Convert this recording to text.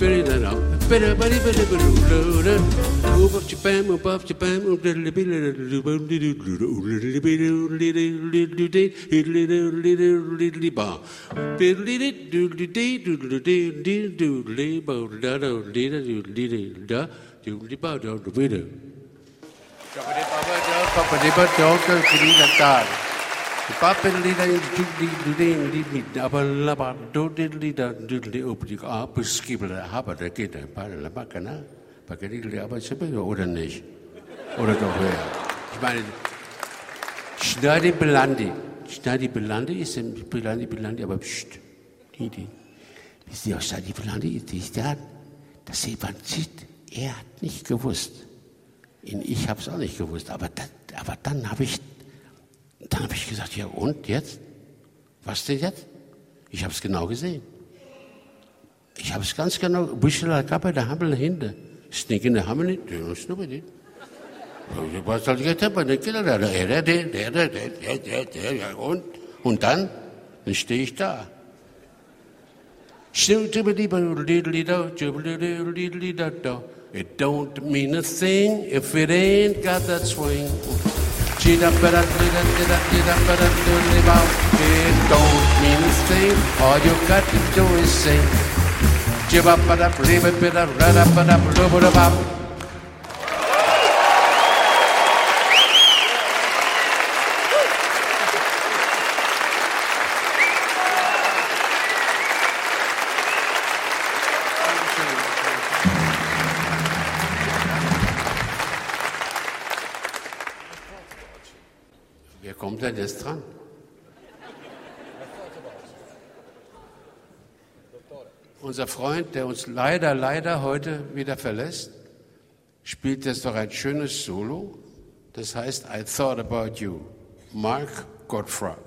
Oder nicht? Oder doch höher? Ich meine, Schneidy Belandi ist Belandi, aber pst, die. Wisst ihr, was Schneidy Belandi ist? Das Evangelit, er hat nicht gewusst. Ich habe es auch nicht gewusst, aber dann habe ich gesagt, ja und jetzt? Was denn jetzt? Ich habe es genau gesehen. Ich habe es ganz genau, Büschel Kappe, der Hammel hinter. Sneak in der Hammel nicht, der ist nur bei dir. Was soll ich jetzt haben? Und dann stehe ich da. It don't mean a thing if it ain't got that swing. It don't mean a thing, all you got to do is sing. Wer kommt denn jetzt dran? Unser Freund, der uns leider heute wieder verlässt, spielt jetzt doch ein schönes Solo. Das heißt I Thought About You. Mark Gottfried.